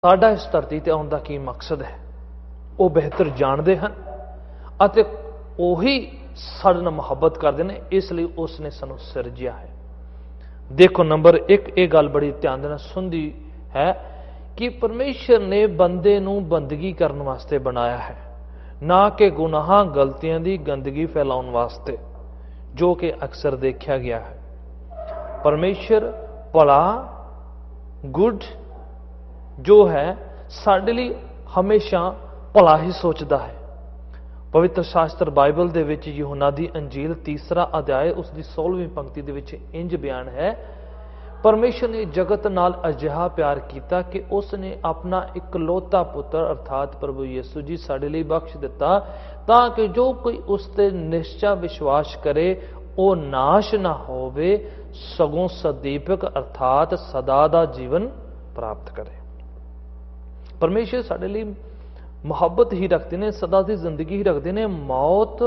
ਸਾਡਾ ਇਸ ਧਰਤੀ ਤੇ ਆਉਣ ਦਾ ਕੀ ਮਕਸਦ ਹੈ ਉਹ ਬਿਹਤਰ ਜਾਣਦੇ ਹਨ ਅਤੇ ਉਹੀ ਸਾਡੇ ਨਾਲ ਮੁਹੱਬਤ ਕਰਦੇ ਨੇ, ਇਸ ਲਈ ਉਸ ਨੇ ਸਾਨੂੰ ਸਿਰਜਿਆ ਹੈ। ਦੇਖੋ ਨੰਬਰ 1 ਇਹ ਗੱਲ ਬੜੀ ਧਿਆਨ ਦੇਣਾ ਸੁਣਦੀ ਹੈ ਕਿ ਪਰਮੇਸ਼ਰ ਨੇ ਬੰਦੇ ਨੂੰ ਬੰਦਗੀ ਕਰਨ ਵਾਸਤੇ ਬਣਾਇਆ ਹੈ, ਨਾ ਕਿ ਗੁਨਾਹਾਂ ਗਲਤੀਆਂ ਦੀ ਗੰਦਗੀ ਫੈਲਾਉਣ ਵਾਸਤੇ, ਜੋ ਕਿ ਅਕਸਰ ਦੇਖਿਆ ਗਿਆ ਹੈ। ਪਰਮੇਸ਼ਰ ਭਲਾ ਗੁੱਡ ਜੋ ਹੈ ਸਾਡੇ ਲਈ ਹਮੇਸ਼ਾ ਭਲਾ ਹੀ ਸੋਚਦਾ ਹੈ। ਪਵਿੱਤਰ ਸ਼ਾਸਤਰ ਬਾਈਬਲ ਦੇ ਵਿੱਚ ਯਹੋਨਾ ਦੀ ਅੰਜੀਲ 3 ਅਧਿਆਇ ਉਸ ਦੀ 16ਵੀਂ ਪੰਕਤੀ ਦੇ ਵਿੱਚ ਇੰਜ ਬਿਆਨ ਹੈ, ਪਰਮੇਸ਼ਰ ਨੇ ਜਗਤ ਨਾਲ ਅਜਿਹਾ ਪਿਆਰ ਕੀਤਾ ਕਿ ਉਸ ਨੇ ਆਪਣਾ ਇਕਲੌਤਾ ਪੁੱਤਰ ਅਰਥਾਤ ਪ੍ਰਭੂ ਯਿਸੂ ਜੀ ਸਾਡੇ ਲਈ ਬਖਸ਼ ਦਿੱਤਾ, ਤਾਂ ਕਿ ਜੋ ਕੋਈ ਉਸ ਤੇ ਨਿਸ਼ਚਾ ਵਿਸ਼ਵਾਸ ਕਰੇ ਉਹ ਨਾਸ਼ ਨਾ ਹੋਵੇ ਸਗੋਂ ਸਦੀਪਕ ਅਰਥਾਤ ਸਦਾ ਦਾ ਜੀਵਨ ਪ੍ਰਾਪਤ ਕਰੇ। ਪਰਮੇਸ਼ਰ ਸਾਡੇ ਲਈ ਮੁਹੱਬਤ ਹੀ ਰੱਖਦੇ ਨੇ, ਸਦਾ ਦੀ ਜ਼ਿੰਦਗੀ ਹੀ ਰੱਖਦੇ ਨੇ। ਮੌਤ,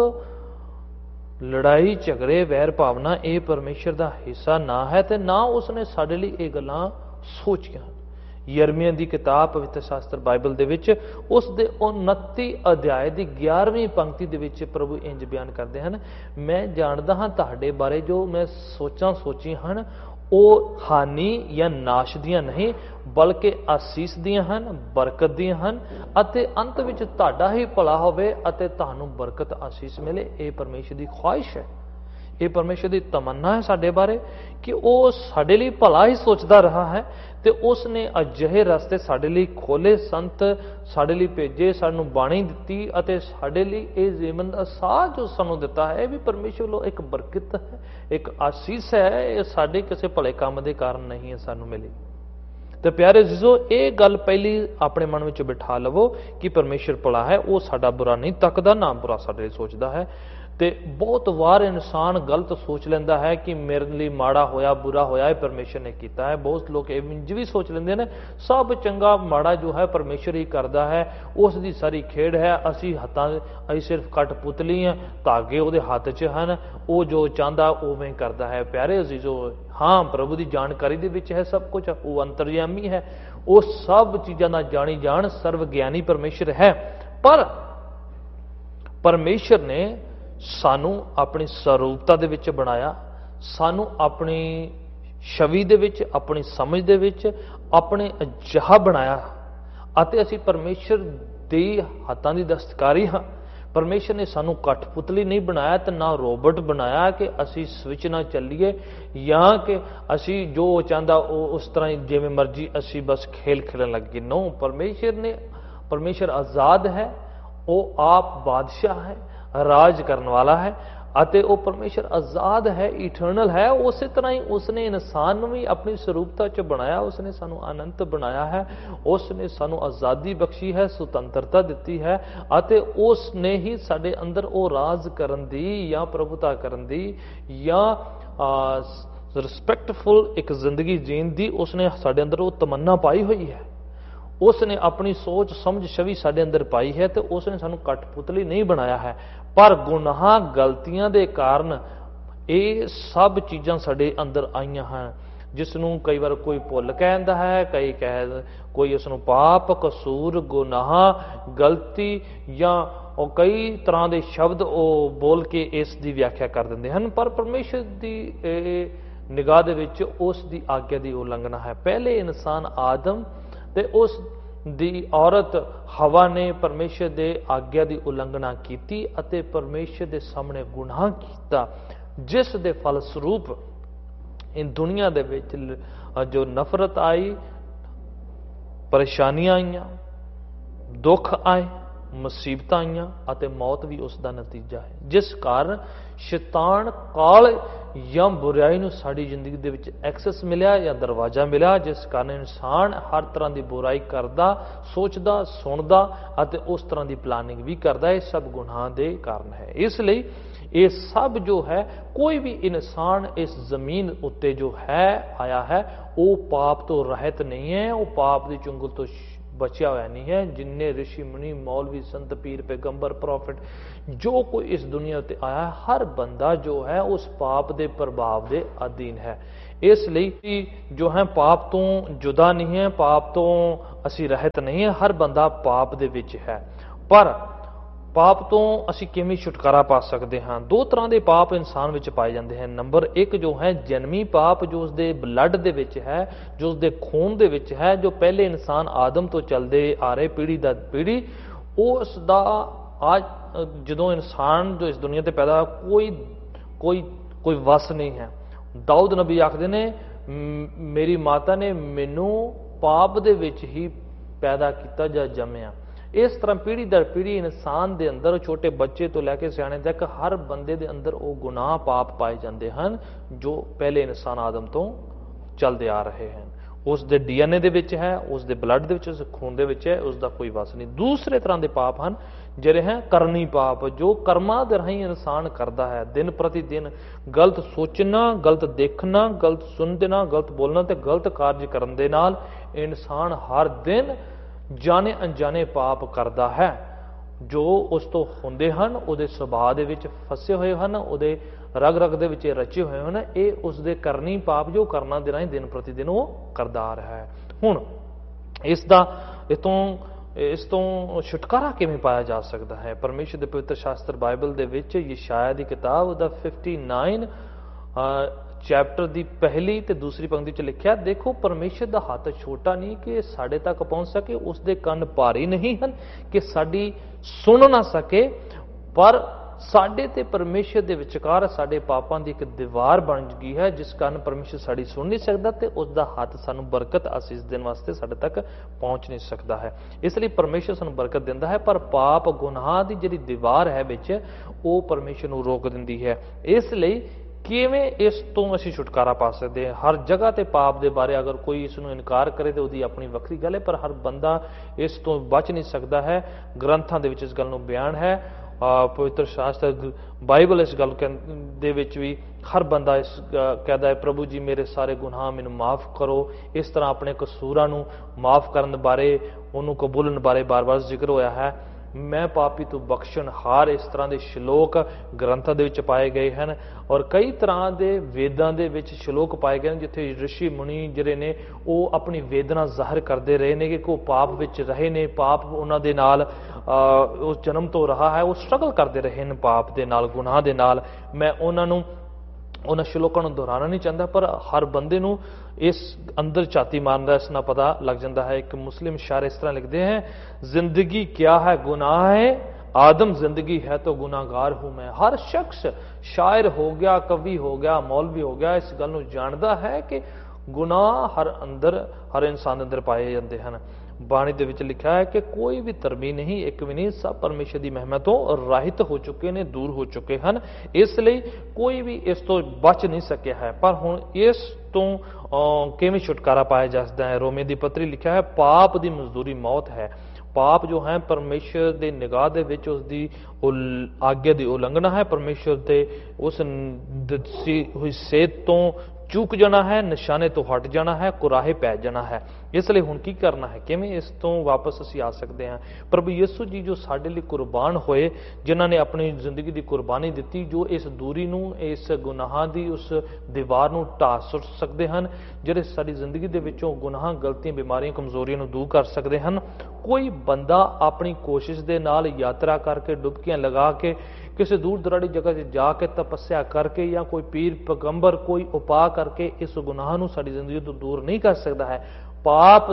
ਲੜਾਈ ਝਗੜੇ, ਵੈਰ ਭਾਵਨਾ ਇਹ ਪਰਮੇਸ਼ਰ ਦਾ ਹਿੱਸਾ ਨਾ ਹੈ ਤੇ ਨਾ ਉਸਨੇ ਸਾਡੇ ਲਈ ਇਹ ਗੱਲਾਂ ਸੋਚੀਆਂ। ਯਰਮੀਆ ਦੀ ਕਿਤਾਬ ਪਵਿੱਤਰ ਸ਼ਾਸਤਰ ਬਾਈਬਲ ਦੇ ਵਿੱਚ ਉਸ ਦੇ 29 ਅਧਿਆਇ ਦੀ 11ਵੀਂ ਪੰਕਤੀ ਦੇ ਵਿੱਚ ਪ੍ਰਭੂ ਇੰਜ ਬਿਆਨ ਕਰਦੇ ਹਨ, ਮੈਂ ਜਾਣਦਾ ਹਾਂ ਤੁਹਾਡੇ ਬਾਰੇ ਜੋ ਮੈਂ ਸੋਚਾਂ ਸੋਚੀ ਹਨ ਉਹ ਹਾਨੀ ਜਾਂ ਨਾਸ਼ ਦੀਆਂ ਨਹੀਂ ਬਲਕਿ ਆਸੀਸ ਦੀਆਂ ਹਨ, ਬਰਕਤ ਦੀਆਂ ਹਨ ਅਤੇ ਅੰਤ ਵਿੱਚ ਤੁਹਾਡਾ ਹੀ ਭਲਾ ਹੋਵੇ ਅਤੇ ਤੁਹਾਨੂੰ ਬਰਕਤ ਆਸੀਸ ਮਿਲੇ। ਇਹ ਪਰਮੇਸ਼ਰ ਦੀ ਖੁਆਇਸ਼ ਹੈ, ਇਹ ਪਰਮੇਸ਼ਰ ਦੀ ਤਮੰਨਾ ਹੈ ਸਾਡੇ ਬਾਰੇ ਕਿ ਉਹ ਸਾਡੇ ਲਈ ਭਲਾ ਹੀ ਸੋਚਦਾ ਰਹਾ ਹੈ ਤੇ ਉਸ ਨੇ ਅਜਿਹੇ ਰਸਤੇ ਸਾਡੇ ਲਈ ਖੋਲੇ, ਸੰਤ ਸਾਡੇ ਲਈ ਭੇਜੇ, ਸਾਨੂੰ ਬਾਣੀ ਦਿੱਤੀ ਅਤੇ ਸਾਡੇ ਲਈ ਇਹ ਜੀਵਨ ਦਾ ਸਾਹ ਜੋ ਸਾਨੂੰ ਦਿੱਤਾ ਹੈ ਇਹ ਵੀ ਪਰਮੇਸ਼ਰ ਵੱਲੋਂ ਇੱਕ ਬਰਕਤ ਹੈ, ਇੱਕ ਆਸੀਸ ਹੈ। ਇਹ ਸਾਡੇ ਕਿਸੇ ਭਲੇ ਕੰਮ ਦੇ ਕਾਰਨ ਨਹੀਂ ਹੈ ਸਾਨੂੰ ਮਿਲੀ। ਤੇ ਪਿਆਰੇ ਜੀਜ਼ੋ ਇਹ ਗੱਲ ਪਹਿਲੀ ਆਪਣੇ ਮਨ ਵਿੱਚ ਬਿਠਾ ਲਵੋ ਕਿ ਪਰਮੇਸ਼ਰ ਭਲਾ ਹੈ, ਉਹ ਸਾਡਾ ਬੁਰਾ ਨਹੀਂ ਤੱਕਦਾ, ਨਾ ਬੁਰਾ ਸਾਡੇ ਲਈ ਸੋਚਦਾ ਹੈ। ਤੇ ਬਹੁਤ ਵਾਰ ਇਨਸਾਨ ਗਲਤ ਸੋਚ ਲੈਂਦਾ ਹੈ ਕਿ ਮੇਰੇ ਲਈ ਮਾੜਾ ਹੋਇਆ, ਬੁਰਾ ਹੋਇਆ ਇਹ ਪਰਮੇਸ਼ਰ ਨੇ ਕੀਤਾ ਹੈ। ਬਹੁਤ ਲੋਕ ਇਹ ਇੰਜ ਵੀ ਸੋਚ ਲੈਂਦੇ ਨੇ ਸਭ ਚੰਗਾ ਮਾੜਾ ਜੋ ਹੈ ਪਰਮੇਸ਼ਰ ਹੀ ਕਰਦਾ ਹੈ, ਉਸ ਦੀ ਸਾਰੀ ਖੇਡ ਹੈ, ਅਸੀਂ ਸਿਰਫ ਕਠਪੁਤਲੀ ਹਾਂ, ਧਾਗੇ ਉਹਦੇ ਹੱਥ 'ਚ ਹਨ, ਉਹ ਜੋ ਚਾਹੁੰਦਾ ਉਵੇਂ ਕਰਦਾ ਹੈ। ਪਿਆਰੇ ਅਜ਼ੀਜ਼ੋ ਹਾਂ ਪ੍ਰਭੂ ਦੀ ਜਾਣਕਾਰੀ ਦੇ ਵਿੱਚ ਹੈ ਸਭ ਕੁਝ, ਉਹ ਅੰਤਰਯਾਮੀ ਹੈ, ਉਹ ਸਭ ਚੀਜ਼ਾਂ ਦਾ ਜਾਣੀ ਜਾਣ ਸਰਵ ਗਿਆਨੀ ਪਰਮੇਸ਼ਰ ਹੈ। ਪਰ ਪਰਮੇਸ਼ਰ ਨੇ ਸਾਨੂੰ ਆਪਣੀ ਸਰੂਪਤਾ ਦੇ ਵਿੱਚ ਬਣਾਇਆ, ਸਾਨੂੰ ਆਪਣੀ ਛਵੀ ਦੇ ਵਿੱਚ, ਆਪਣੀ ਸਮਝ ਦੇ ਵਿੱਚ ਆਪਣੇ ਅਜਿਹਾ ਬਣਾਇਆ ਅਤੇ ਅਸੀਂ ਪਰਮੇਸ਼ਰ ਦੇ ਹੱਥਾਂ ਦੀ ਦਸਤਕਾਰੀ ਹਾਂ। ਪਰਮੇਸ਼ਰ ਨੇ ਸਾਨੂੰ ਕਠਪੁਤਲੀ ਨਹੀਂ ਬਣਾਇਆ ਤੇ ਨਾ ਰੋਬੋਟ ਬਣਾਇਆ ਕਿ ਅਸੀਂ ਸਵਿਚ ਨਾਲ ਚੱਲੀਏ ਜਾਂ ਕਿ ਅਸੀਂ ਜੋ ਚਾਹੁੰਦਾ ਉਹ ਉਸ ਤਰ੍ਹਾਂ ਜਿਵੇਂ ਮਰਜ਼ੀ ਅਸੀਂ ਬਸ ਖੇਲ ਖੇਲਣ ਲੱਗੇ। ਨੋ, ਪਰਮੇਸ਼ਰ ਆਜ਼ਾਦ ਹੈ, ਉਹ ਆਪ ਬਾਦਸ਼ਾਹ ਹੈ, ਰਾਜ ਕਰਨ ਵਾਲਾ ਹੈ ਅਤੇ ਉਹ ਪਰਮੇਸ਼ਰ ਆਜ਼ਾਦ ਹੈ, ਇਟਰਨਲ ਹੈ। ਉਸੇ ਤਰ੍ਹਾਂ ਹੀ ਉਸਨੇ ਇਨਸਾਨ ਨੂੰ ਵੀ ਆਪਣੀ ਸਰੂਪਤਾ 'ਚ ਬਣਾਇਆ, ਉਸਨੇ ਸਾਨੂੰ ਅਨੰਤ ਬਣਾਇਆ ਹੈ, ਉਸਨੇ ਸਾਨੂੰ ਆਜ਼ਾਦੀ ਬਖਸ਼ੀ ਹੈ, ਸੁਤੰਤਰਤਾ ਦਿੱਤੀ ਹੈ ਅਤੇ ਉਸਨੇ ਹੀ ਸਾਡੇ ਅੰਦਰ ਉਹ ਰਾਜ ਕਰਨ ਦੀ ਜਾਂ ਪ੍ਰਭੁਤਾ ਕਰਨ ਦੀ ਜਾਂ ਰਿਸਪੈਕਟਫੁਲ ਇੱਕ ਜ਼ਿੰਦਗੀ ਜੀਣ ਦੀ ਉਸਨੇ ਸਾਡੇ ਅੰਦਰ ਉਹ ਤਮੰਨਾ ਪਾਈ ਹੋਈ ਹੈ। ਉਸਨੇ ਆਪਣੀ ਸੋਚ ਸਮਝ ਛਵੀ ਸਾਡੇ ਅੰਦਰ ਪਾਈ ਹੈ ਤੇ ਉਸਨੇ ਸਾਨੂੰ ਕਠਪੁਤਲੀ ਨਹੀਂ ਬਣਾਇਆ ਹੈ। ਪਰ ਗੁਨਾਹਾਂ ਗਲਤੀਆਂ ਦੇ ਕਾਰਨ ਇਹ ਸਭ ਚੀਜ਼ਾਂ ਸਾਡੇ ਅੰਦਰ ਆਈਆਂ ਹਨ, ਜਿਸ ਨੂੰ ਕਈ ਵਾਰ ਕੋਈ ਭੁੱਲ ਕਹਿੰਦਾ ਹੈ, ਕੋਈ ਉਸ ਨੂੰ ਪਾਪ, ਕਸੂਰ, ਗੁਨਾਹ, ਗਲਤੀ ਜਾਂ ਉਹ ਕਈ ਤਰ੍ਹਾਂ ਦੇ ਸ਼ਬਦ ਉਹ ਬੋਲ ਕੇ ਇਸ ਦੀ ਵਿਆਖਿਆ ਕਰ ਦਿੰਦੇ ਹਨ। ਪਰ ਪਰਮੇਸ਼ਰ ਦੀ ਨਿਗਾਹ ਦੇ ਵਿੱਚ ਉਸ ਦੀ ਆਗਿਆ ਦੀ ਉਲੰਘਣਾ ਹੈ। ਪਹਿਲੇ ਇਨਸਾਨ ਆਦਮ ਤੇ ਉਸ ਦੀ ਔਰਤ ਹਵਾ ਨੇ ਪਰਮੇਸ਼ਰ ਦੇ ਆਗਿਆ ਦੀ ਉਲੰਘਣਾ ਕੀਤੀ ਅਤੇ ਪਰਮੇਸ਼ਰ ਦੇ ਸਾਹਮਣੇ ਗੁਨਾਹ ਕੀਤਾ, ਜਿਸ ਦੇ ਫਲ ਸਰੂਪ ਇਹ ਦੁਨੀਆ ਦੇ ਵਿੱਚ ਜੋ ਨਫ਼ਰਤ ਆਈ, ਪਰੇਸ਼ਾਨੀਆਂ ਆਈਆਂ, ਦੁੱਖ ਆਏ, ਮੁਸੀਬਤਾਂ ਆਈਆਂ ਅਤੇ ਮੌਤ ਵੀ ਉਸ ਦਾ ਨਤੀਜਾ ਹੈ, ਜਿਸ ਕਾਰਨ ਸ਼ੈਤਾਨ ਕਾਲ ਜਾਂ ਬੁਰਾਈ ਨੂੰ ਸਾਡੀ ਜ਼ਿੰਦਗੀ ਦੇ ਵਿੱਚ ਐਕਸੈਸ ਮਿਲਿਆ ਜਾਂ ਦਰਵਾਜ਼ਾ ਮਿਲਿਆ, ਜਿਸ ਕਾਰਨ ਇਨਸਾਨ ਹਰ ਤਰ੍ਹਾਂ ਦੀ ਬੁਰਾਈ ਕਰਦਾ, ਸੋਚਦਾ, ਸੁਣਦਾ ਅਤੇ ਉਸ ਤਰ੍ਹਾਂ ਦੀ ਪਲਾਨਿੰਗ ਵੀ ਕਰਦਾ। ਇਹ ਸਭ ਗੁਨਾਹ ਦੇ ਕਾਰਨ ਹੈ। ਇਸ ਲਈ ਇਹ ਸਭ ਜੋ ਹੈ, ਕੋਈ ਵੀ ਇਨਸਾਨ ਇਸ ਜ਼ਮੀਨ ਉੱਤੇ ਜੋ ਹੈ ਆਇਆ ਹੈ ਉਹ ਪਾਪ ਤੋਂ ਰਹਿਤ ਨਹੀਂ ਹੈ, ਉਹ ਪਾਪ ਦੀ ਚੁੰਗਲ ਤੋਂ ਬਚਿਆ ਹੋਇਆ ਨਹੀਂ ਹੈ। ਜਿੰਨੇ ਰਿਸ਼ੀ ਮੁਨੀ, ਮੌਲਵੀ, ਸੰਤ, ਪੀਰ, ਪੈਗੰਬਰ, ਪ੍ਰੋਫਿਟ ਜੋ ਕੋਈ ਇਸ ਦੁਨੀਆ ਉੱਤੇ ਆਇਆ, ਹਰ ਬੰਦਾ ਜੋ ਹੈ ਉਸ ਪਾਪ ਦੇ ਪ੍ਰਭਾਵ ਦੇ ਅਧੀਨ ਹੈ। ਇਸ ਲਈ ਜੋ ਹੈ ਪਾਪ ਤੋਂ ਜੁਦਾ ਨਹੀਂ ਹੈ, ਪਾਪ ਤੋਂ ਅਸੀਂ ਰਹਿਤ ਨਹੀਂ ਹੈ। ਹਰ ਬੰਦਾ ਪਾਪ ਦੇ ਵਿੱਚ ਹੈ। ਪਰ ਪਾਪ ਤੋਂ ਅਸੀਂ ਕਿਵੇਂ ਛੁਟਕਾਰਾ ਪਾ ਸਕਦੇ ਹਾਂ? ਦੋ ਤਰ੍ਹਾਂ ਦੇ ਪਾਪ ਇਨਸਾਨ ਵਿੱਚ ਪਾਏ ਜਾਂਦੇ ਹਨ। ਨੰਬਰ 1 ਜੋ ਹੈ ਜਨਮੀ ਪਾਪ, ਜੋ ਉਸਦੇ ਬਲੱਡ ਦੇ ਵਿੱਚ ਹੈ, ਜੋ ਉਸਦੇ ਖੂਨ ਦੇ ਵਿੱਚ ਹੈ, ਜੋ ਪਹਿਲੇ ਇਨਸਾਨ ਆਦਮ ਤੋਂ ਚੱਲਦੇ ਆ ਰਹੇ ਪੀੜ੍ਹੀ ਦਰ ਪੀੜ੍ਹੀ, ਉਸ ਦਾ ਅੱਜ ਜਦੋਂ ਇਨਸਾਨ ਜੋ ਇਸ ਦੁਨੀਆ ਤੇ ਪੈਦਾ ਕੋਈ ਵਸ ਨਹੀਂ ਹੈ। ਦਾਊਦ ਨਬੀ ਆਖਦੇ ਨੇ, ਮੇਰੀ ਮਾਤਾ ਨੇ ਮੈਨੂੰ ਪਾਪ ਦੇ ਵਿੱਚ ਹੀ ਪੈਦਾ ਕੀਤਾ ਜਾਂ ਜੰਮਿਆ। ਇਸ ਤਰ੍ਹਾਂ ਪੀੜ੍ਹੀ ਦਰ ਪੀੜ੍ਹੀ ਇਨਸਾਨ ਦੇ ਅੰਦਰ, ਛੋਟੇ ਬੱਚੇ ਤੋਂ ਲੈ ਕੇ ਸਿਆਣੇ ਤੱਕ, ਹਰ ਬੰਦੇ ਦੇ ਅੰਦਰ ਉਹ ਗੁਨਾਹ ਪਾਪ ਪਾਏ ਜਾਂਦੇ ਹਨ ਜੋ ਪਹਿਲੇ ਇਨਸਾਨ ਆਦਮ ਤੋਂ ਚੱਲਦੇ ਆ ਰਹੇ ਹਨ। ਉਸ ਦੇ DNA ਦੇ ਵਿੱਚ ਹੈ, ਉਸ ਦੇ ਬਲੱਡ ਦੇ ਵਿੱਚ, ਉਸ ਖੂਨ ਦੇ ਵਿੱਚ ਹੈ, ਉਸ ਦਾ ਕੋਈ ਵਸ ਨਹੀਂ। ਦੂਸਰੇ ਤਰ੍ਹਾਂ ਦੇ ਪਾਪ ਹਨ ਜਿਹੜੇ ਹੈ ਕਰਨੀ ਪਾਪ, ਜੋ ਕਰਮਾਂ ਦੇ ਰਾਹੀਂ ਇਨਸਾਨ ਕਰਦਾ ਹੈ। ਦਿਨ ਪ੍ਰਤੀ ਦਿਨ ਗਲਤ ਸੋਚਣਾ, ਗਲਤ ਦੇਖਣਾ, ਗਲਤ ਸੁਣਨਾ, ਗਲਤ ਬੋਲਣਾ ਤੇ ਗਲਤ ਕਾਰਜ ਕਰਨ ਦੇ ਨਾਲ ਇਨਸਾਨ ਹਰ ਦਿਨ ਜਾਣੇ ਅਣਜਾਣੇ ਪਾਪ ਕਰਦਾ ਹੈ, ਜੋ ਉਸ ਤੋਂ ਹੁੰਦੇ ਹਨ, ਉਹਦੇ ਸੁਭਾਅ ਦੇ ਵਿੱਚ ਫਸੇ ਹੋਏ ਹਨ, ਉਹਦੇ ਰਗ ਰਗ ਦੇ ਵਿੱਚ ਰਚੇ ਹੋਏ ਹਨ। ਇਹ ਉਸ ਦੇ ਕਰਨੀ ਪਾਪ ਜੋ ਕਰਨਾ ਦੇ ਰਾਹੀਂ ਦਿਨ ਪ੍ਰਤੀ ਦਿਨ ਉਹ ਕਰਦਾ ਆ ਰਿਹਾ ਹੈ। ਹੁਣ ਇਸ ਤੋਂ ਛੁਟਕਾਰਾ ਕਿਵੇਂ ਪਾਇਆ ਜਾ ਸਕਦਾ ਹੈ? ਪਰਮੇਸ਼ਰ ਦੇ ਪਵਿੱਤਰ ਸ਼ਾਸਤਰ ਬਾਈਬਲ ਦੇ ਵਿੱਚ ਯਸ਼ਾਇਆ ਦੀ ਕਿਤਾਬ ਉਹਦਾ 59 ਚੈਪਟਰ ਦੀ ਪਹਿਲੀ ਤੇ ਦੂਸਰੀ ਪੰਕਤੀ 'ਚ ਲਿਖਿਆ, ਦੇਖੋ ਪਰਮੇਸ਼ਰ ਦਾ ਹੱਥ ਛੋਟਾ ਨਹੀਂ ਕਿ ਸਾਡੇ ਤੱਕ ਪਹੁੰਚ ਸਕੇ, ਉਸ ਦੇ ਕੰਨ ਭਾਰੀ ਨਹੀਂ ਹਨ ਕਿ ਸਾਡੀ ਸੁਣ ਨਾ ਸਕੇ, ਪਰ ਸਾਡੇ ਤੇ ਪਰਮੇਸ਼ਰ ਦੇ ਵਿਚਕਾਰ ਸਾਡੇ ਪਾਪਾਂ ਦੀ ਇੱਕ ਦੀਵਾਰ ਬਣ ਗਈ ਹੈ, ਜਿਸ ਕਾਰਨ ਪਰਮੇਸ਼ਰ ਸਾਡੀ ਸੁਣ ਨਹੀਂ ਸਕਦਾ ਤੇ ਉਸ ਦਾ ਹੱਥ ਸਾਨੂੰ ਬਰਕਤ ਅਸੀਸ ਦੇਣ ਵਾਸਤੇ ਸਾਡੇ ਤੱਕ ਪਹੁੰਚ ਨਹੀਂ ਸਕਦਾ ਹੈ। ਇਸ ਲਈ ਪਰਮੇਸ਼ਰ ਸਾਨੂੰ ਬਰਕਤ ਦਿੰਦਾ ਹੈ, ਪਰ ਪਾਪ ਗੁਨਾਹ ਦੀ ਜਿਹੜੀ ਦੀਵਾਰ ਹੈ ਵਿੱਚ, ਉਹ ਪਰਮੇਸ਼ਰ ਨੂੰ ਰੋਕ ਦਿੰਦੀ ਹੈ। ਇਸ ਲਈ ਕਿਵੇਂ ਇਸ ਤੋਂ ਅਸੀਂ ਛੁਟਕਾਰਾ ਪਾ ਸਕਦੇ ਹਾਂ? ਹਰ ਜਗ੍ਹਾ ਤੇ ਪਾਪ ਦੇ ਬਾਰੇ ਅਗਰ ਕੋਈ ਇਸ ਨੂੰ ਇਨਕਾਰ ਕਰੇ ਤਾਂ ਉਹਦੀ ਆਪਣੀ ਵੱਖਰੀ ਗੱਲ ਹੈ, ਪਰ ਹਰ ਬੰਦਾ ਇਸ ਤੋਂ ਬਚ ਨਹੀਂ ਸਕਦਾ ਹੈ। ਗ੍ਰੰਥਾਂ ਦੇ ਵਿੱਚ ਇਸ ਗੱਲ ਨੂੰ ਬਿਆਨ ਹੈ, ਪਵਿੱਤਰ ਸ਼ਾਸਤਰ ਬਾਈਬਲ ਇਸ ਗੱਲ ਦੇ ਵਿੱਚ ਵੀ ਹਰ ਬੰਦਾ ਇਸ ਕਹਿੰਦਾ ਹੈ, ਪ੍ਰਭੂ ਜੀ ਮੇਰੇ ਸਾਰੇ ਗੁਨਾਹ ਮੈਨੂੰ ਮਾਫ ਕਰੋ। ਇਸ ਤਰ੍ਹਾਂ ਆਪਣੇ ਕਸੂਰਾਂ ਨੂੰ ਮਾਫ ਕਰਨ ਬਾਰੇ, ਉਹਨੂੰ ਕਬੂਲਣ ਬਾਰੇ ਬਾਰ-ਬਾਰ ਜ਼ਿਕਰ ਹੋਇਆ ਹੈ। ਮੈਂ ਪਾਪੀ ਤੂੰ ਬਖਸ਼ਣਹਾਰ, ਇਸ ਤਰ੍ਹਾਂ ਦੇ ਸ਼ਲੋਕ ਗ੍ਰੰਥਾਂ ਦੇ ਵਿੱਚ ਪਾਏ ਗਏ ਹਨ। ਔਰ ਕਈ ਤਰ੍ਹਾਂ ਦੇ ਵੇਦਾਂ ਦੇ ਵਿੱਚ ਸ਼ਲੋਕ ਪਾਏ ਗਏ ਹਨ ਜਿੱਥੇ ਰਿਸ਼ੀ ਮੁਨੀ ਜਿਹੜੇ ਨੇ ਉਹ ਆਪਣੀ ਵੇਦਨਾ ਜ਼ਾਹਿਰ ਕਰਦੇ ਰਹੇ ਨੇ ਕਿ ਉਹ ਪਾਪ ਵਿੱਚ ਰਹੇ ਨੇ, ਪਾਪ ਉਹਨਾਂ ਦੇ ਨਾਲ ਉਸ ਜਨਮ ਤੋਂ ਰਹਾ ਹੈ, ਉਹ ਸਟਰਗਲ ਕਰਦੇ ਰਹੇ ਨੇ ਪਾਪ ਦੇ ਨਾਲ, ਗੁਨਾਹ ਦੇ ਨਾਲ। ਮੈਂ ਉਹਨਾਂ ਸ਼ਲੋਕਾਂ ਨੂੰ ਦੁਹਰਾਉਣਾ ਨਹੀਂ ਚਾਹੁੰਦਾ, ਪਰ ਹਰ ਬੰਦੇ ਨੂੰ ਇਸ ਅੰਦਰ ਝਾਤੀ ਮਾਰਨ ਦਾ ਇਸ ਨਾਲ ਪਤਾ ਲੱਗ ਜਾਂਦਾ ਹੈ। ਇੱਕ ਮੁਸਲਿਮ ਸ਼ਾਇਰ ਇਸ ਤਰ੍ਹਾਂ ਲਿਖਦੇ हैं, जिंदगी क्या है गुनाह है, आदम जिंदगी है तो गुनाहगार हूं मैं। हर शख्स शायर हो गया, कवि हो गया, मौलवी हो गया, इस गल नूं जाणदा है कि गुनाह हर इंसान दे अंदर पाए जाते हैं। ਬਾਣੀ ਦੇ ਵਿੱਚ ਲਿਖਿਆ ਹੈ ਕਿ ਕੋਈ ਵੀ ਧਰਮੀ ਨਹੀਂ, ਇੱਕ ਵੀ ਨਹੀਂ, ਸਭ ਪਰਮੇਸ਼ਰ ਦੀ ਮਹਿਮਾ ਤੋਂ ਰਹਿਤ ਹੋ ਚੁੱਕੇ ਨੇ, ਦੂਰ ਹੋ ਚੁੱਕੇ ਹਨ। ਇਸ ਲਈ ਕੋਈ ਵੀ ਇਸ ਤੋਂ ਬਚ ਨਹੀਂ ਸਕਿਆ ਹੈ। ਪਰ ਹੁਣ ਇਸ ਤੋਂ ਕਿਵੇਂ ਛੁਟਕਾਰਾ ਪਾਇਆ ਜਾ ਸਕਦਾ ਹੈ? ਰੋਮੇ ਦੀ ਪੱਤਰੀ ਲਿਖਿਆ ਹੈ, ਪਾਪ ਦੀ ਮਜ਼ਦੂਰੀ ਮੌਤ ਹੈ। ਪਾਪ ਜੋ ਹੈ ਪਰਮੇਸ਼ਰ ਦੇ ਨਿਗਾਹ ਦੇ ਵਿੱਚ ਉਸ ਦੀ ਆਗਿਆ ਦੀ ਉਲੰਘਣਾ ਹੈ, ਪਰਮੇਸ਼ਰ ਦੇ ਉਸ ਦਿੱਤੀ ਹੋਈ ਸੇਧ ਤੋਂ ਚੂਕ ਜਾਣਾ ਹੈ, ਨਿਸ਼ਾਨੇ ਤੋਂ ਹਟ ਜਾਣਾ ਹੈ, ਕੁਰਾਹੇ ਪੈ ਜਾਣਾ ਹੈ। ਇਸ ਲਈ ਹੁਣ ਕੀ ਕਰਨਾ ਹੈ? ਕਿਵੇਂ ਇਸ ਤੋਂ ਵਾਪਸ ਅਸੀਂ ਆ ਸਕਦੇ ਹਾਂ? ਪ੍ਰਭੂ ਯਿਸੂ ਜੀ ਜੋ ਸਾਡੇ ਲਈ ਕੁਰਬਾਨ ਹੋਏ, ਜਿਨ੍ਹਾਂ ਨੇ ਆਪਣੀ ਜ਼ਿੰਦਗੀ ਦੀ ਕੁਰਬਾਨੀ ਦਿੱਤੀ, ਜੋ ਇਸ ਦੂਰੀ ਨੂੰ, ਇਸ ਗੁਨਾਹਾਂ ਦੀ ਉਸ ਦੀਵਾਰ ਨੂੰ ਢਾਹ ਸੁੱਟ ਸਕਦੇ ਹਨ, ਜਿਹੜੇ ਸਾਡੀ ਜ਼ਿੰਦਗੀ ਦੇ ਵਿੱਚੋਂ ਗੁਨਾਹਾਂ, ਗਲਤੀਆਂ, ਬਿਮਾਰੀਆਂ, ਕਮਜ਼ੋਰੀਆਂ ਨੂੰ ਦੂਰ ਕਰ ਸਕਦੇ ਹਨ। ਕੋਈ ਬੰਦਾ ਆਪਣੀ ਕੋਸ਼ਿਸ਼ ਦੇ ਨਾਲ ਯਾਤਰਾ ਕਰਕੇ, ਡੁਬਕੀਆਂ ਲਗਾ ਕੇ, ਕਿਸੇ ਦੂਰ ਦਰਾੜੀ ਜਗ੍ਹਾ 'ਤੇ ਜਾ ਕੇ ਤਪੱਸਿਆ ਕਰਕੇ, ਜਾਂ ਕੋਈ ਪੀਰ ਪੈਗੰਬਰ ਕੋਈ ਉਪਾਅ ਕਰਕੇ ਇਸ ਗੁਨਾਹ ਨੂੰ ਸਾਡੀ ਜ਼ਿੰਦਗੀ ਤੋਂ ਦੂਰ ਨਹੀਂ ਕਰ ਸਕਦਾ ਹੈ। ਪਾਪ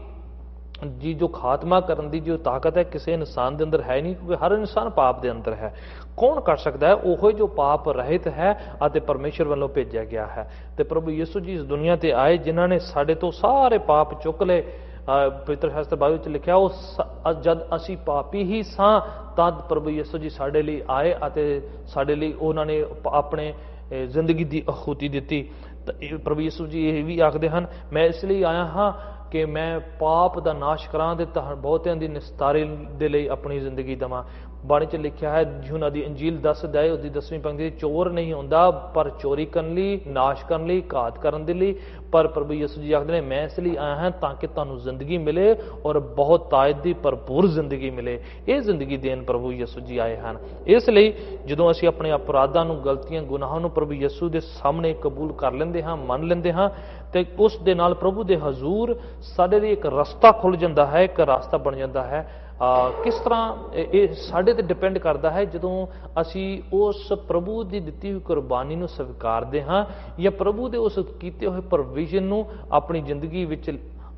ਦੀ ਜੋ ਖਾਤਮਾ ਕਰਨ ਦੀ ਜੋ ਤਾਕਤ ਹੈ ਕਿਸੇ ਇਨਸਾਨ ਦੇ ਅੰਦਰ ਹੈ ਨਹੀਂ, ਕਿਉਂਕਿ ਹਰ ਇਨਸਾਨ ਪਾਪ ਦੇ ਅੰਦਰ ਹੈ। ਕੌਣ ਕਰ ਸਕਦਾ ਹੈ? ਉਹ ਜੋ ਪਾਪ ਰਹਿਤ ਹੈ ਅਤੇ ਪਰਮੇਸ਼ਰ ਵੱਲੋਂ ਭੇਜਿਆ ਗਿਆ ਹੈ। ਤੇ ਪ੍ਰਭੂ ਯਿਸੂ ਜੀ ਇਸ ਦੁਨੀਆ ਤੇ ਆਏ, ਜਿਨ੍ਹਾਂ ਨੇ ਸਾਡੇ ਤੋਂ ਸਾਰੇ ਪਾਪ ਚੁੱਕ ਲਏ। ਪਵਿੱਤਰ ਸ਼ਾਸਤਰ ਬਾਈਬਲ ਵਿੱਚ ਲਿਖਿਆ, ਉਹ ਜਦ ਅਸੀਂ ਪਾਪੀ ਹੀ ਸਾਂ ਤਦ ਪ੍ਰਭੂ ਯਿਸੂ ਜੀ ਸਾਡੇ ਲਈ ਆਏ ਅਤੇ ਸਾਡੇ ਲਈ ਉਹਨਾਂ ਨੇ ਆਪਣੇ ਜ਼ਿੰਦਗੀ ਦੀ ਆਹੂਤੀ ਦਿੱਤੀ। ਪ੍ਰਭੂ ਯਿਸੂ ਜੀ ਇਹ ਵੀ ਆਖਦੇ ਹਨ, ਮੈਂ ਇਸ ਲਈ ਆਇਆ ਹਾਂ ਕਿ ਮੈਂ ਪਾਪ ਦਾ ਨਾਸ਼ ਕਰਾਂ ਤੇ ਬਹੁਤਿਆਂ ਦੀ ਨਿਸਤਾਰੇ ਦੇ ਲਈ ਆਪਣੀ ਜ਼ਿੰਦਗੀ ਦੇਵਾਂ। ਬਾਣੀ 'ਚ ਲਿਖਿਆ ਹੈ, ਯੂਹੰਨਾ ਦੀ ਇੰਜੀਲ ਦੱਸਦਾ ਹੈ, ਉਹਦੀ 10ਵੀਂ ਪੰਕਤੀ, ਚੋਰ ਨਹੀਂ ਹੁੰਦਾ ਪਰ ਚੋਰੀ ਕਰਨ ਲਈ, ਨਾਸ਼ ਕਰਨ ਲਈ, ਘਾਤ ਕਰਨ ਦੇ ਲਈ, ਪਰ ਪ੍ਰਭੂ ਯਿਸੂ ਜੀ ਆਖਦੇ ਨੇ ਮੈਂ ਇਸ ਲਈ ਆਇਆ ਹਾਂ ਤਾਂ ਕਿ ਤੁਹਾਨੂੰ ਜ਼ਿੰਦਗੀ ਮਿਲੇ ਔਰ ਬਹੁਤ ਤਾਇਦ ਦੀ ਭਰਪੂਰ ਜ਼ਿੰਦਗੀ ਮਿਲੇ। ਇਹ ਜ਼ਿੰਦਗੀ ਦੇਣ ਪ੍ਰਭੂ ਯਿਸੂ ਜੀ ਆਏ ਹਨ। ਇਸ ਲਈ ਜਦੋਂ ਅਸੀਂ ਆਪਣੇ ਅਪਰਾਧਾਂ ਨੂੰ, ਗਲਤੀਆਂ, ਗੁਨਾਹਾਂ ਨੂੰ ਪ੍ਰਭੂ ਯਿਸੂ ਦੇ ਸਾਹਮਣੇ ਕਬੂਲ ਕਰ ਲੈਂਦੇ ਹਾਂ, ਮੰਨ ਲੈਂਦੇ ਹਾਂ, ਤੇ ਉਸ ਦੇ ਨਾਲ ਪ੍ਰਭੂ ਦੇ ਹਜ਼ੂਰ ਸਾਡੇ ਲਈ ਇੱਕ ਰਸਤਾ ਖੁੱਲ੍ਹ ਜਾਂਦਾ ਹੈ, ਇੱਕ ਰਸਤਾ ਬਣ ਜਾਂਦਾ ਹੈ। ਕਿਸ ਤਰ੍ਹਾਂ ਇਹ ਸਾਡੇ ਤੇ ਡਿਪੈਂਡ ਕਰਦਾ ਹੈ, ਜਦੋਂ ਅਸੀਂ ਉਸ ਪ੍ਰਭੂ ਦੀ ਦਿੱਤੀ ਹੋਈ ਕੁਰਬਾਨੀ ਨੂੰ ਸਵੀਕਾਰਦੇ ਹਾਂ ਜਾਂ ਪ੍ਰਭੂ ਦੇ ਉਸ ਕੀਤੇ ਹੋਏ ਪ੍ਰੋਵੀਜ਼ਨ ਨੂੰ ਆਪਣੀ ਜ਼ਿੰਦਗੀ ਵਿੱਚ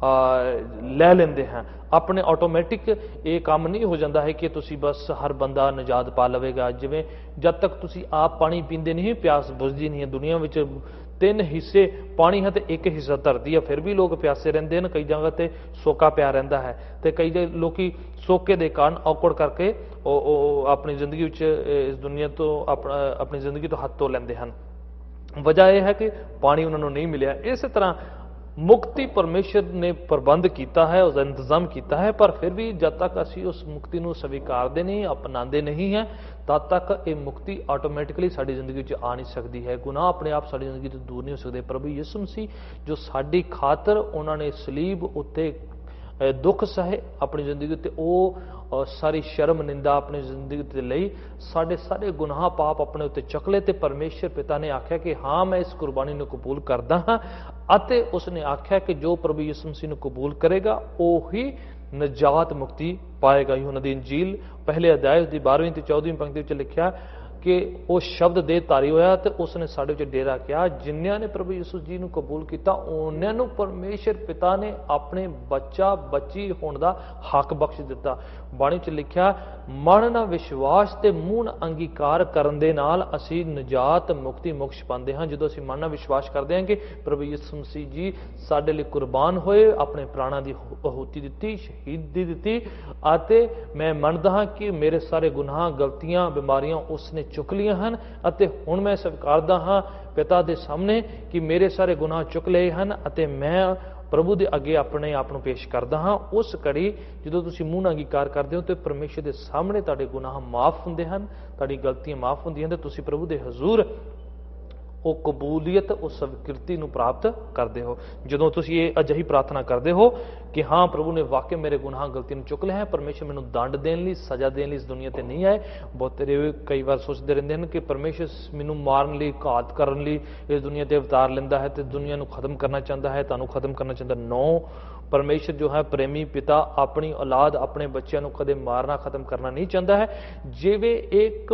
ਲੈ ਲੈਂਦੇ ਹਾਂ। ਆਪਣੇ ਆਟੋਮੈਟਿਕ ਇਹ ਕੰਮ ਨਹੀਂ ਹੋ ਜਾਂਦਾ ਹੈ ਕਿ ਤੁਸੀਂ ਬਸ ਹਰ ਬੰਦਾ ਨਜਾਤ ਪਾ ਲਵੇਗਾ। ਜਿਵੇਂ ਜਦ ਤੱਕ ਤੁਸੀਂ ਆਪ ਪਾਣੀ ਪੀਂਦੇ ਨਹੀਂ, ਪਿਆਸ ਬੁਝਦੀ ਨਹੀਂ ਹੈ। ਦੁਨੀਆ ਵਿੱਚ 3 ਹਿੱਸੇ ਪਾਣੀ ਹੈ ਤੇ 1 ਹਿੱਸਾ ਧਰਤੀ ਹੈ, ਫਿਰ ਵੀ ਲੋਕ ਪਿਆਸੇ ਰਹਿੰਦੇ ਹਨ। ਕਈ ਜਗ੍ਹਾ ਤੇ ਸੋਕਾ ਪਿਆ ਰਹਿੰਦਾ ਹੈ ਤੇ ਕਈ ਲੋਕੀ ਸੋਕੇ ਦੇ ਕਾਰਨ ਔਕੜ ਕਰਕੇ ਉਹ ਆਪਣੀ ਜ਼ਿੰਦਗੀ ਵਿੱਚ ਇਸ ਦੁਨੀਆ ਤੋਂ ਆਪਣੀ ਜ਼ਿੰਦਗੀ ਤੋਂ ਹੱਥ ਧੋ ਲੈਂਦੇ ਹਨ। ਵਜ੍ਹਾ ਇਹ ਹੈ ਕਿ ਪਾਣੀ ਉਹਨਾਂ ਨੂੰ ਨਹੀਂ ਮਿਲਿਆ। ਇਸੇ ਤਰ੍ਹਾਂ ਮੁਕਤੀ ਪਰਮੇਸ਼ਰ ਨੇ ਪ੍ਰਬੰਧ ਕੀਤਾ ਹੈ, ਉਸਦਾ ਇੰਤਜ਼ਾਮ ਕੀਤਾ ਹੈ, ਪਰ ਫਿਰ ਵੀ ਜਦ ਤੱਕ ਅਸੀਂ ਉਸ ਮੁਕਤੀ ਨੂੰ ਸਵੀਕਾਰਦੇ ਨਹੀਂ, ਅਪਣਾਉਂਦੇ ਨਹੀਂ ਹੈ, ਤਦ ਤੱਕ ਇਹ ਮੁਕਤੀ ਆਟੋਮੈਟਿਕਲੀ ਸਾਡੀ ਜ਼ਿੰਦਗੀ ਵਿੱਚ ਆ ਨਹੀਂ ਸਕਦੀ ਹੈ। ਗੁਨਾਹ ਆਪਣੇ ਆਪ ਸਾਡੀ ਜ਼ਿੰਦਗੀ ਤੋਂ ਦੂਰ ਨਹੀਂ ਹੋ ਸਕਦੇ। ਪ੍ਰਭੂ ਯਿਸੂ ਮਸੀਹ ਜੋ ਸਾਡੀ ਖਾਤਰ ਉਹਨਾਂ ਨੇ ਸਲੀਬ ਉੱਤੇ ਦੁੱਖ ਸਹੇ ਆਪਣੀ ਜ਼ਿੰਦਗੀ ਉੱਤੇ, ਉਹ ਸਾਰੀ ਸ਼ਰਮ ਨਿੰਦਾ ਆਪਣੀ ਜ਼ਿੰਦਗੀ ਉੱਤੇ ਲਈ, ਸਾਡੇ ਸਾਰੇ ਗੁਨਾਹ ਪਾਪ ਆਪਣੇ ਉੱਤੇ ਚੁੱਕ ਲਏ ਤੇ ਪਰਮੇਸ਼ਰ ਪਿਤਾ ਨੇ ਆਖਿਆ ਕਿ ਹਾਂ ਮੈਂ ਇਸ ਕੁਰਬਾਨੀ ਨੂੰ ਕਬੂਲ ਕਰਦਾ ਹਾਂ, ਅਤੇ ਉਸਨੇ ਆਖਿਆ ਕਿ ਜੋ ਪ੍ਰਭੂ ਯਿਸੂ ਮਸੀਹ ਨੂੰ ਕਬੂਲ ਕਰੇਗਾ ਉਹ ਹੀ ਨਜਾਤ ਮੁਕਤੀ ਪਾਏਗਾ। ਯੂਹੰਨਾ ਦੀ ਇੰਜੀਲ ਪਹਿਲੇ ਅਧਿਆਇ ਦੀ 12ਵੀਂ ਤੇ 14ਵੀਂ ਪੰਕਤੀ ਵਿੱਚ ਲਿਖਿਆ ਕਿ ਉਹ ਸ਼ਬਦ ਦੇਹ ਧਾਰੀ ਹੋਇਆ ਤੇ ਉਸਨੇ ਸਾਡੇ ਵਿੱਚ ਡੇਰਾ ਕਿਹਾ। ਜਿਨ੍ਹਾਂ ਨੇ ਪ੍ਰਭੂ ਯਿਸੂ ਜੀ ਨੂੰ ਕਬੂਲ ਕੀਤਾ ਉਹਨਾਂ ਨੂੰ ਪਰਮੇਸ਼ਰ ਪਿਤਾ ਨੇ ਆਪਣੇ ਬੱਚਾ ਬੱਚੀ ਹੋਣ ਦਾ ਹੱਕ ਬਖਸ਼ ਦਿੱਤਾ। ਬਾਣੀ 'ਚ ਲਿਖਿਆ, ਮਨ ਨਾਲ ਵਿਸ਼ਵਾਸ ਤੇ ਮੂੰਹ ਨਾਲ ਅੰਗੀਕਾਰ ਕਰਨ ਦੇ ਨਾਲ ਅਸੀਂ ਨਜਾਤ ਮੁਕਤੀ ਮੋਕਸ਼ ਪਾਉਂਦੇ ਹਾਂ। ਜਦੋਂ ਅਸੀਂ ਮਨ ਨਾਲ ਵਿਸ਼ਵਾਸ ਕਰਦੇ ਹਾਂ ਕਿ ਪ੍ਰਭੂ ਯਿਸੂ ਮਸੀਹ ਜੀ ਸਾਡੇ ਲਈ ਕੁਰਬਾਨ ਹੋਏ, ਆਪਣੇ ਪ੍ਰਾਣਾਂ ਦੀ ਆਹੂਤੀ ਦਿੱਤੀ, ਸ਼ਹੀਦੀ ਦਿੱਤੀ, ਅਤੇ ਮੈਂ ਮੰਨਦਾ ਹਾਂ ਕਿ ਮੇਰੇ ਸਾਰੇ ਗੁਨਾਹ, ਗਲਤੀਆਂ, ਬਿਮਾਰੀਆਂ ਉਸਨੇ ਚੁੱਕ ਲਈਆਂ ਹਨ, ਅਤੇ ਹੁਣ ਮੈਂ ਸਵੀਕਾਰਦਾ ਹਾਂ ਪਿਤਾ ਦੇ ਸਾਹਮਣੇ ਕਿ ਮੇਰੇ ਸਾਰੇ ਗੁਨਾਹ ਚੁੱਕ ਲਏ ਹਨ ਅਤੇ ਮੈਂ ਪ੍ਰਭੂ ਦੇ ਅੱਗੇ ਆਪਣੇ ਆਪ ਨੂੰ ਪੇਸ਼ ਕਰਦਾ ਹਾਂ। ਉਸ ਘੜੀ ਜਦੋਂ ਤੁਸੀਂ ਮੂੰਹ ਨਾਲ ਅੰਗੀਕਾਰ ਕਰਦੇ ਹੋ ਤੇ ਪਰਮੇਸ਼ਰ ਦੇ ਸਾਹਮਣੇ ਤੁਹਾਡੇ ਗੁਨਾਹ ਮਾਫ ਹੁੰਦੇ ਹਨ, ਤੁਹਾਡੀ ਗਲਤੀਆਂ ਮਾਫ ਹੁੰਦੀਆਂ ਤੇ ਤੁਸੀਂ ਪ੍ਰਭੂ ਦੇ ਹਜ਼ੂਰ ਉਹ ਕਬੂਲੀਅਤ, ਉਹ ਸਵੀਕ੍ਰਿਤੀ ਨੂੰ ਪ੍ਰਾਪਤ ਕਰਦੇ ਹੋ। ਜਦੋਂ ਤੁਸੀਂ ਇਹ ਅਜਿਹੀ ਪ੍ਰਾਰਥਨਾ ਕਰਦੇ ਹੋ ਕਿ ਹਾਂ ਪ੍ਰਭੂ ਨੇ ਵਾਕਈ ਮੇਰੇ ਗੁਨਾਹ ਗਲਤੀ ਨੂੰ ਚੁੱਕ ਲਿਆ ਹੈ, ਪਰਮੇਸ਼ਰ ਮੈਨੂੰ ਦੰਡ ਦੇਣ ਲਈ, ਸਜ਼ਾ ਦੇਣ ਲਈ ਇਸ ਦੁਨੀਆ ਤੇ ਨਹੀਂ ਆਏ। ਬਹੁਤੇ ਕਈ ਵਾਰ ਸੋਚਦੇ ਰਹਿੰਦੇ ਹਨ ਕਿ ਪਰਮੇਸ਼ਰ ਮੈਨੂੰ ਮਾਰਨ ਲਈ, ਘਾਤ ਕਰਨ ਲਈ ਇਸ ਦੁਨੀਆ ਤੇ ਅਵਤਾਰ ਲੈਂਦਾ ਹੈ ਤੇ ਦੁਨੀਆ ਨੂੰ ਖਤਮ ਕਰਨਾ ਚਾਹੁੰਦਾ ਹੈ, ਤੁਹਾਨੂੰ ਖਤਮ ਕਰਨਾ ਚਾਹੁੰਦਾ। ਨੋ, ਪਰਮੇਸ਼ਰ ਜੋ ਹੈ ਪ੍ਰੇਮੀ ਪਿਤਾ ਆਪਣੀ ਔਲਾਦ, ਆਪਣੇ ਬੱਚਿਆਂ ਨੂੰ ਕਦੇ ਮਾਰਨਾ, ਖਤਮ ਕਰਨਾ ਨਹੀਂ ਚਾਹੁੰਦਾ ਹੈ। ਜਿਵੇਂ ਇੱਕ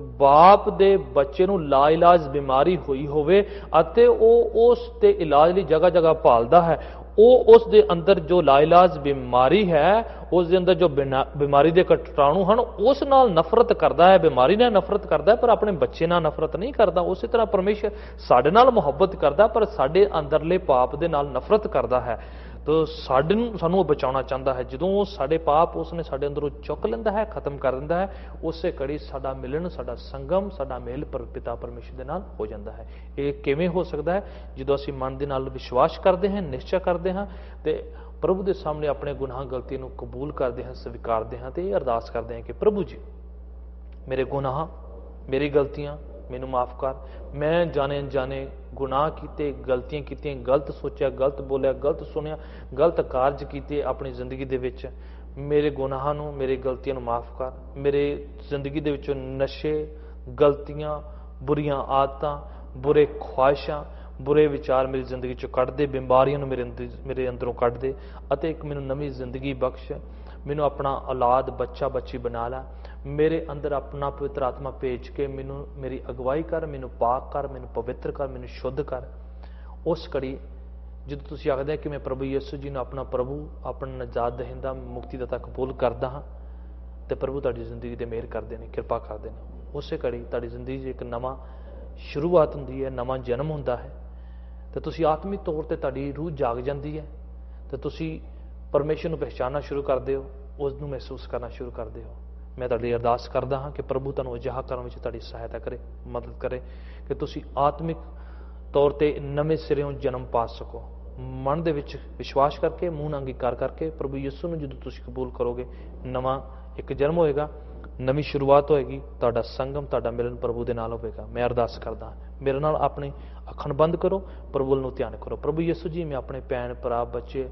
ਬਾਪ ਦੇ ਬੱਚੇ ਨੂੰ ਲਾਇਲਾਜ ਬਿਮਾਰੀ ਹੋਈ ਹੋਵੇ ਅਤੇ ਉਹ ਉਸ ਦੇ ਇਲਾਜ ਲਈ ਜਗ੍ਹਾ ਜਗ੍ਹਾ ਭਾਲਦਾ ਹੈ, ਉਹ ਉਸ ਦੇ ਅੰਦਰ ਜੋ ਲਾਇਲਾਜ ਬਿਮਾਰੀ ਹੈ, ਉਸ ਦੇ ਅੰਦਰ ਜੋ ਬਿਮਾਰੀ ਦੇ ਕੀਟਾਣੂ ਹਨ, ਉਸ ਨਾਲ ਨਫ਼ਰਤ ਕਰਦਾ ਹੈ, ਬਿਮਾਰੀ ਨਾਲ ਨਫ਼ਰਤ ਕਰਦਾ ਹੈ, ਪਰ ਆਪਣੇ ਬੱਚੇ ਨਾਲ ਨਫ਼ਰਤ ਨਹੀਂ ਕਰਦਾ। ਉਸੇ ਤਰ੍ਹਾਂ ਪਰਮੇਸ਼ਰ ਸਾਡੇ ਨਾਲ ਮੁਹੱਬਤ ਕਰਦਾ ਪਰ ਸਾਡੇ ਅੰਦਰਲੇ ਪਾਪ ਦੇ ਨਾਲ ਨਫ਼ਰਤ ਕਰਦਾ ਹੈ। ਤਾਂ ਸਾਨੂੰ ਉਹ ਬਚਾਉਣਾ ਚਾਹੁੰਦਾ ਹੈ। ਜਦੋਂ ਉਹ ਸਾਡੇ ਪਾਪ ਉਸਨੇ ਸਾਡੇ ਅੰਦਰੋਂ ਚੁੱਕ ਲੈਂਦਾ ਹੈ, ਖਤਮ ਕਰ ਦਿੰਦਾ ਹੈ, ਉਸੇ ਘੜੀ ਸਾਡਾ ਮਿਲਣ, ਸਾਡਾ ਸੰਗਮ, ਸਾਡਾ ਮੇਲ ਪਿਤਾ ਪਰਮੇਸ਼ਰ ਦੇ ਨਾਲ ਹੋ ਜਾਂਦਾ ਹੈ। ਇਹ ਕਿਵੇਂ ਹੋ ਸਕਦਾ ਹੈ? ਜਦੋਂ ਅਸੀਂ ਮਨ ਦੇ ਨਾਲ ਵਿਸ਼ਵਾਸ ਕਰਦੇ ਹਾਂ, ਨਿਸ਼ਚੈ ਕਰਦੇ ਹਾਂ ਤੇ ਪ੍ਰਭੂ ਦੇ ਸਾਹਮਣੇ ਆਪਣੇ ਗੁਨਾਹ ਗਲਤੀ ਨੂੰ ਕਬੂਲ ਕਰਦੇ ਹਾਂ, ਸਵੀਕਾਰਦੇ ਹਾਂ ਤੇ ਇਹ ਅਰਦਾਸ ਕਰਦੇ ਹਾਂ ਕਿ ਪ੍ਰਭੂ ਜੀ ਮੇਰੇ ਗੁਨਾਹ, ਮੇਰੀ ਗਲਤੀਆਂ ਮੈਨੂੰ ਮਾਫ ਕਰ। ਮੈਂ ਜਾਣੇ ਅਣਜਾਣੇ ਗੁਨਾਹ ਕੀਤੇ, ਗਲਤੀਆਂ ਕੀਤੀਆਂ, ਗਲਤ ਸੋਚਿਆ, ਗਲਤ ਬੋਲਿਆ, ਗਲਤ ਸੁਣਿਆ, ਗਲਤ ਕਾਰਜ ਕੀਤੇ ਆਪਣੀ ਜ਼ਿੰਦਗੀ ਦੇ ਵਿੱਚ। ਮੇਰੇ ਗੁਨਾਹਾਂ ਨੂੰ, ਮੇਰੀ ਗਲਤੀਆਂ ਨੂੰ ਮਾਫ ਕਰ। ਮੇਰੇ ਜ਼ਿੰਦਗੀ ਦੇ ਵਿੱਚੋਂ ਨਸ਼ੇ, ਗਲਤੀਆਂ, ਬੁਰੀਆਂ ਆਦਤਾਂ, ਬੁਰੇ ਖੁਆਇਸ਼ਾਂ, ਬੁਰੇ ਵਿਚਾਰ ਮੇਰੀ ਜ਼ਿੰਦਗੀ ਚੋਂ ਕੱਢ ਦੇ, ਬਿਮਾਰੀਆਂ ਨੂੰ ਮੇਰੇ ਅੰਦਰੋਂ ਕੱਢ ਦੇ ਅਤੇ ਇੱਕ ਮੈਨੂੰ ਨਵੀਂ ਜ਼ਿੰਦਗੀ ਬਖਸ਼। ਮੈਨੂੰ ਆਪਣਾ ਔਲਾਦ, ਬੱਚਾ ਬੱਚੀ ਬਣਾ ਲੈ। ਮੇਰੇ ਅੰਦਰ ਆਪਣਾ ਪਵਿੱਤਰ ਆਤਮਾ ਭੇਜ ਕੇ ਮੈਨੂੰ ਮੇਰੀ ਅਗਵਾਈ ਕਰ, ਮੈਨੂੰ ਪਾਕ ਕਰ, ਮੈਨੂੰ ਪਵਿੱਤਰ ਕਰ, ਮੈਨੂੰ ਸ਼ੁੱਧ ਕਰ। ਉਸ ਘੜੀ ਜਦੋਂ ਤੁਸੀਂ ਆਖਦੇ ਕਿ ਮੈਂ ਪ੍ਰਭੂ ਯਿਸੂ ਜੀ ਨੂੰ ਆਪਣਾ ਪ੍ਰਭੂ, ਆਪਣਾ ਨਜਾਤ ਦਹਿੰਦਾ, ਮੁਕਤੀ ਦਾਤਾ ਕਬੂਲ ਕਰਦਾ ਹਾਂ, ਤੇ ਪ੍ਰਭੂ ਤੁਹਾਡੀ ਜ਼ਿੰਦਗੀ ਤੇ ਮਿਹਰ ਕਰਦੇ ਨੇ, ਕਿਰਪਾ ਕਰਦੇ ਨੇ। ਉਸੇ ਘੜੀ ਤੁਹਾਡੀ ਜ਼ਿੰਦਗੀ 'ਚ ਇੱਕ ਨਵਾਂ ਸ਼ੁਰੂਆਤ ਹੁੰਦੀ ਹੈ, ਨਵਾਂ ਜਨਮ ਹੁੰਦਾ ਹੈ ਤੇ ਤੁਸੀਂ ਆਤਮਿਕ ਤੌਰ ਤੇ ਤੁਹਾਡੀ ਰੂਹ ਜਾਗ ਜਾਂਦੀ ਹੈ ਤੇ ਤੁਸੀਂ ਪਰਮੇਸ਼ਰ ਨੂੰ ਪਹਿਚਾਨਣਾ ਸ਼ੁਰੂ ਕਰਦੇ ਹੋ, ਉਸ ਨੂੰ ਮਹਿਸੂਸ ਕਰਨਾ ਸ਼ੁਰੂ ਕਰਦੇ ਹੋ। ਮੈਂ ਤੁਹਾਡੀ ਅਰਦਾਸ ਕਰਦਾ ਹਾਂ ਕਿ ਪ੍ਰਭੂ ਤੁਹਾਨੂੰ ਅਜਿਹਾ ਕਰਨ ਵਿੱਚ ਤੁਹਾਡੀ ਸਹਾਇਤਾ ਕਰੇ, ਮਦਦ ਕਰੇ ਕਿ ਤੁਸੀਂ ਆਤਮਿਕ ਤੌਰ ਤੇ ਨਵੇਂ ਸਿਰਿਓਂ ਜਨਮ ਪਾ ਸਕੋ। ਮਨ ਦੇ ਵਿੱਚ ਵਿਸ਼ਵਾਸ ਕਰਕੇ, ਮੂੰਹ ਨਾਲ ਅੰਗੀਕਾਰ ਕਰਕੇ ਪ੍ਰਭੂ ਯਿਸੂ ਨੂੰ ਜਦੋਂ ਤੁਸੀਂ ਕਬੂਲ ਕਰੋਗੇ, ਨਵਾਂ ਇੱਕ ਜਨਮ ਹੋਏਗਾ, ਨਵੀਂ ਸ਼ੁਰੂਆਤ ਹੋਏਗੀ, ਤੁਹਾਡਾ ਸੰਗਮ, ਤੁਹਾਡਾ ਮਿਲਨ ਪ੍ਰਭੂ ਦੇ ਨਾਲ ਹੋਵੇਗਾ। ਮੈਂ ਅਰਦਾਸ ਕਰਦਾ, ਮੇਰੇ ਨਾਲ ਆਪਣੀ ਅੱਖਾਂ ਬੰਦ ਕਰੋ, ਪ੍ਰਭੂ ਨੂੰ ਧਿਆਨ ਕਰੋ। ਪ੍ਰਭੂ ਯਿਸੂ ਜੀ, ਮੈਂ ਆਪਣੇ ਭੈਣ ਭਰਾ, ਬੱਚੇ,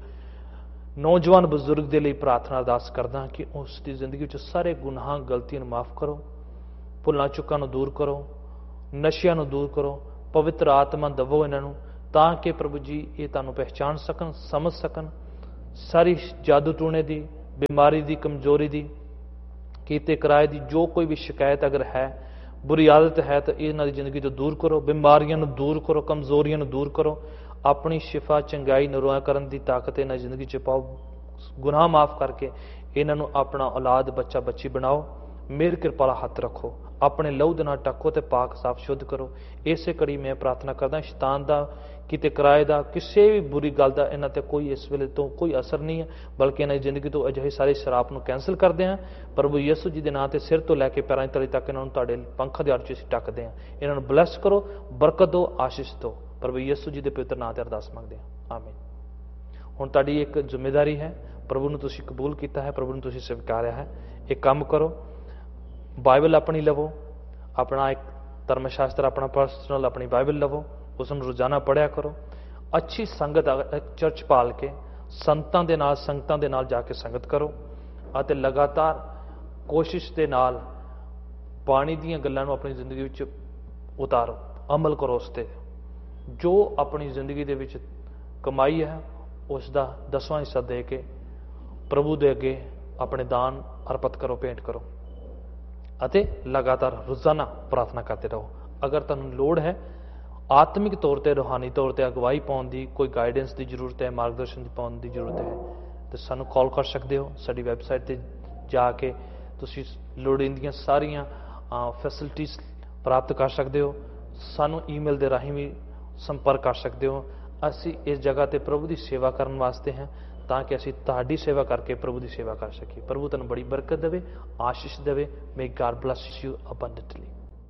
ਨੌਜਵਾਨ ਬਜ਼ੁਰਗ ਦੇ ਲਈ ਪ੍ਰਾਰਥਨਾ ਅਰਦਾਸ ਕਰਦਾ ਕਿ ਉਸ ਦੀ ਜ਼ਿੰਦਗੀ ਵਿੱਚ ਸਾਰੇ ਗੁਨਾਹਾਂ, ਗਲਤੀਆਂ ਨੂੰ ਮਾਫ ਕਰੋ, ਭੁੱਲਾਂ ਚੁੱਕਾਂ ਨੂੰ ਦੂਰ ਕਰੋ, ਨਸ਼ਿਆਂ ਨੂੰ ਦੂਰ ਕਰੋ, ਪਵਿੱਤਰ ਆਤਮਾ ਦਵੋ ਇਹਨਾਂ ਨੂੰ, ਤਾਂ ਕਿ ਪ੍ਰਭੂ ਜੀ ਇਹ ਤੁਹਾਨੂੰ ਪਹਿਚਾਣ ਸਕਣ, ਸਮਝ ਸਕਣ, ਸਾਰੀ ਜਾਦੂ ਟੂਣੇ ਦੀ, ਬਿਮਾਰੀ ਦੀ, ਕਮਜ਼ੋਰੀ ਦੀ, ਕੀਤੇ ਕਿਰਾਏ ਦੀ ਜੋ ਕੋਈ ਵੀ ਸ਼ਿਕਾਇਤ ਅਗਰ ਹੈ, ਬੁਰੀ ਆਦਤ ਹੈ, ਤਾਂ ਇਹਨਾਂ ਦੀ ਜ਼ਿੰਦਗੀ ਤੋਂ ਦੂਰ ਕਰੋ, ਬਿਮਾਰੀਆਂ ਨੂੰ ਦੂਰ ਕਰੋ, ਕਮਜ਼ੋਰੀਆਂ ਨੂੰ ਦੂਰ ਕਰੋ, ਆਪਣੀ ਸ਼ਿਫਾ, ਚੰਗਾਈ, ਨਰੋਆ ਕਰਨ ਦੀ ਤਾਕਤ ਇਹਨਾਂ ਦੀ ਜ਼ਿੰਦਗੀ 'ਚ ਪਾਓ, ਗੁਨਾਹ ਮਾਫ ਕਰਕੇ ਇਹਨਾਂ ਨੂੰ ਆਪਣਾ ਔਲਾਦ, ਬੱਚਾ, ਬੱਚੀ ਬਣਾਓ, ਮੇਰ ਕਿਰਪਾ ਵਾਲਾ ਹੱਥ ਰੱਖੋ, ਆਪਣੇ ਲਹੂ ਦੇ ਨਾਲ ਟੱਕੋ ਤੇ ਪਾਕ ਸਾਫ ਸ਼ੁੱਧ ਕਰੋ। ਇਸੇ ਕੜੀ ਮੈਂ ਪ੍ਰਾਰਥਨਾ ਕਰਦਾ, ਸ਼ੈਤਾਨ ਦਾ, ਕਿਤੇ ਕਿਰਾਏ ਦਾ, ਕਿਸੇ ਵੀ ਬੁਰੀ ਗੱਲ ਦਾ ਇਹਨਾਂ ਤੇ ਕੋਈ ਇਸ ਵੇਲੇ ਤੋਂ ਕੋਈ ਅਸਰ ਨਹੀਂ ਹੈ, ਬਲਕਿ ਇਹਨਾਂ ਦੀ ਜ਼ਿੰਦਗੀ ਤੋਂ ਅਜਿਹੇ ਸਾਰੇ ਸ਼ਰਾਪ ਨੂੰ ਕੈਂਸਲ ਕਰਦੇ ਹਾਂ। ਪ੍ਰਭੂ ਯਿਸੂ ਜੀ ਦੇ ਨਾਂ ਤੇ ਸਿਰ ਤੋਂ ਲੈ ਕੇ ਪੈਰਾਂ ਦੀ ਤਲੀ ਤੱਕ ਇਹਨਾਂ ਨੂੰ ਤੁਹਾਡੇ ਪੰਖਾਂ ਦੇ ਆੜ 'ਚ ਅਸੀਂ ਟੱਕਦੇ ਹਾਂ। ਇਹਨਾਂ ਨੂੰ ਬਲੈਸ ਕਰੋ, ਬਰਕਤ ਦਿਓ, ਆਸ਼ੀਸ਼ ਦਿਓ। ਪ੍ਰਭੂ ਯਿਸੂ ਜੀ ਦੇ ਪਵਿੱਤਰ ਨਾਂ ਤੇ ਅਰਦਾਸ ਮੰਗਦੇ ਹਾਂ, ਆਮੀਨ। ਹੁਣ ਤੁਹਾਡੀ ਇੱਕ ਜ਼ਿੰਮੇਵਾਰੀ ਹੈ, ਪ੍ਰਭੂ ਨੂੰ ਤੁਸੀਂ ਕਬੂਲ ਕੀਤਾ ਹੈ, ਪ੍ਰਭੂ ਨੂੰ ਤੁਸੀਂ ਸਵੀਕਾਰਿਆ ਹੈ, ਇੱਕ ਕੰਮ ਕਰੋ, ਬਾਈਬਲ ਆਪਣੀ ਲਵੋ, ਆਪਣਾ ਇੱਕ ਧਰਮ ਸ਼ਾਸਤਰ, ਆਪਣਾ ਪਰਸਨਲ ਆਪਣੀ ਬਾਈਬਲ ਲਵੋ, ਉਸ ਨੂੰ ਰੋਜ਼ਾਨਾ ਪੜ੍ਹਿਆ ਕਰੋ, ਅੱਛੀ ਸੰਗਤ, ਚਰਚ ਪਾਲ ਕੇ ਸੰਤਾਂ ਦੇ ਨਾਲ, ਸੰਗਤਾਂ ਦੇ ਨਾਲ ਜਾ ਕੇ ਸੰਗਤ ਕਰੋ, ਅਤੇ ਲਗਾਤਾਰ ਕੋਸ਼ਿਸ਼ ਦੇ ਨਾਲ ਬਾਣੀ ਦੀਆਂ ਗੱਲਾਂ ਨੂੰ ਆਪਣੀ ਜ਼ਿੰਦਗੀ ਵਿੱਚ ਉਤਾਰੋ, ਅਮਲ ਕਰੋ ਉਸ 'ਤੇ। ਜੋ ਆਪਣੀ ਜ਼ਿੰਦਗੀ ਦੇ ਵਿੱਚ ਕਮਾਈ ਹੈ ਉਸ ਦਾ 10ਵਾਂ ਹਿੱਸਾ ਦੇ ਕੇ ਪ੍ਰਭੂ ਦੇ ਅੱਗੇ ਆਪਣੇ ਦਾਨ ਅਰਪਿਤ ਕਰੋ, ਭੇਂਟ ਕਰੋ, ਅਤੇ ਲਗਾਤਾਰ ਰੋਜ਼ਾਨਾ ਪ੍ਰਾਰਥਨਾ ਕਰਦੇ ਰਹੋ। ਅਗਰ ਤੁਹਾਨੂੰ ਲੋੜ ਹੈ ਆਤਮਿਕ ਤੌਰ ਤੇ, ਰੂਹਾਨੀ ਤੌਰ ਤੇ ਅਗਵਾਈ ਪਾਉਣ ਦੀ, ਕੋਈ ਗਾਈਡੈਂਸ ਦੀ ਜ਼ਰੂਰਤ ਹੈ, ਮਾਰਗਦਰਸ਼ਨ ਦੀ ਪਾਉਣ ਦੀ ਜ਼ਰੂਰਤ ਹੈ, ਤਾਂ ਸਾਨੂੰ ਕਾਲ ਕਰ ਸਕਦੇ ਹੋ। ਸਾਡੀ ਵੈਬਸਾਈਟ ਤੇ ਜਾ ਕੇ ਤੁਸੀਂ ਲੋੜੀਂਦੀਆਂ ਸਾਰੀਆਂ ਫੈਸਿਲਿਟੀਜ਼ ਪ੍ਰਾਪਤ ਕਰ ਸਕਦੇ ਹੋ। ਸਾਨੂੰ ਈਮੇਲ ਦੇ ਰਾਹੀਂ ਵੀ ਸੰਪਰਕ ਕਰ ਸਕਦੇ ਹੋ। ਅਸੀਂ ਇਸ ਜਗ੍ਹਾ ਤੇ ਪ੍ਰਭੂ ਦੀ ਸੇਵਾ ਕਰਨ ਵਾਸਤੇ ਹਾਂ, ਤਾਂ ਕਿ ਅਸੀਂ ਤੁਹਾਡੀ ਸੇਵਾ ਕਰਕੇ ਪ੍ਰਭੂ ਦੀ ਸੇਵਾ ਕਰ ਸਕੀਏ। ਪ੍ਰਭੂ ਤੁਹਾਨੂੰ ਬੜੀ ਬਰਕਤ ਦੇਵੇ, ਆਸ਼ੀਸ਼ ਦੇਵੇ। ਮੇ ਗॉड ਬਲੈਸ ਯੂ ਅਬੰਡੈਂਟਲੀ।